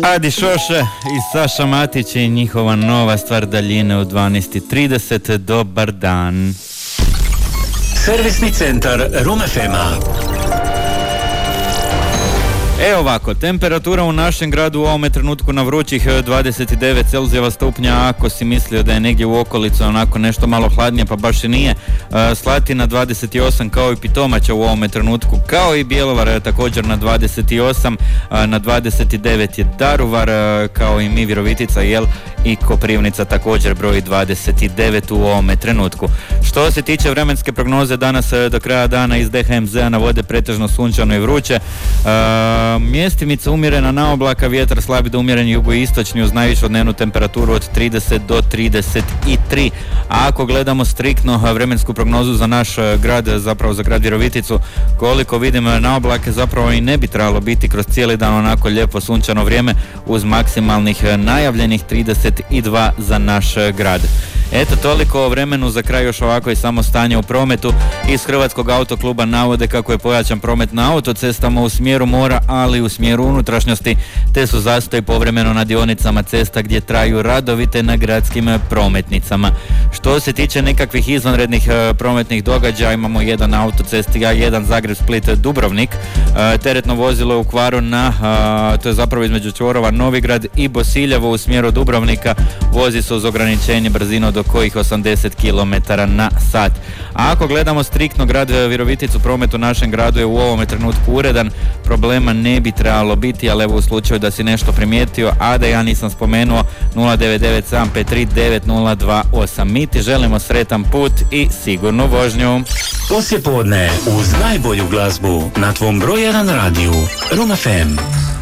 Adi Šoše i Saša Matić i njihova nova stvar Daljine u 12:30. Dobar dan. Servisni centar Room FM-a. Evo ovako, temperatura u našem gradu u ovome trenutku na vrućih 29 Celzijeva stupnja, ako si mislio da je negdje u okolicu onako nešto malo hladnije, pa baš i nije. Slatina 28 kao i Pitomača u ovome trenutku, kao i Bjelovar također na 28, na 29 je Daruvar, kao i mi Virovitica, i Koprivnica također broji 29 u ovome trenutku. Što se tiče vremenske prognoze, danas do kraja dana iz DHMZ-a navode pretežno sunčano i vruće. Mjestimica umjerena na oblaka, vjetar slabi do umjeren jugoistočni uz najvišu dnevnu temperaturu od 30 do 33. A ako gledamo striktno vremensku prognozu za naš grad, zapravo za grad Viroviticu, koliko vidim na oblake zapravo i ne bi trebalo biti kroz cijeli dan onako lijepo sunčano vrijeme uz maksimalnih najavljenih 32 za naš grad. Eto, toliko o vremenu. Za kraj još ovako i samo stanje u prometu. Iz Hrvatskog autokluba navode kako je pojačan promet na autocestama u smjeru mora, ali i u smjeru unutrašnjosti, te su zastoji povremeno na dionicama cesta gdje traju radovi te na gradskim prometnicama. Što se tiče nekakvih izvanrednih prometnih događaja, imamo jedan na autocesti A1 Zagreb-Split-Dubrovnik. Teretno vozilo je u kvaru to je zapravo između čvorova Novigrad i Bosiljevo u smjeru Dubrovnika. Vozi se uz ograničenje brzine do kojih 80 km na sat. A ako gledamo striktno grad Viroviticu, promet u našem gradu je u ovome trenutku uredan, problema ne bi trebalo biti, ali evo u slučaju da si nešto primijetio, a da ja nisam spomenuo, 099753928. Mi ti želimo sretan put i sigurnu vožnju. Poslijepodne uz najbolju glazbu na tvom broj 1 radiju Room FM.